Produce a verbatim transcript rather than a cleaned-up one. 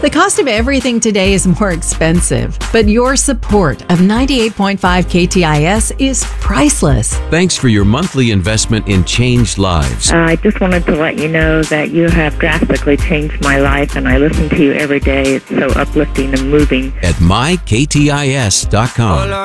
The cost of everything today is more expensive, but your support of ninety-eight point five K T I S is priceless. Thanks for your monthly investment in changed lives. Uh, I just wanted to let you know that you have drastically changed my life, and I listen to you every day. It's so uplifting and moving. At my K T I S dot com.